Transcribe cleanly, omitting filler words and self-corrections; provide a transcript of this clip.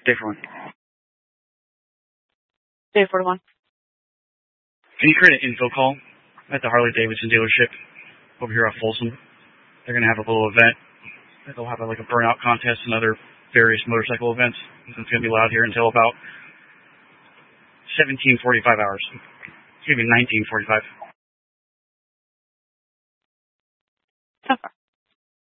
Day 41. Day 41. Can you create an info call at the Harley-Davidson dealership over here at Folsom? They're going to have a little event. They'll have like a burnout contest and other various motorcycle events. It's going to be loud here until about 17:45 hours. Excuse me, 19:45.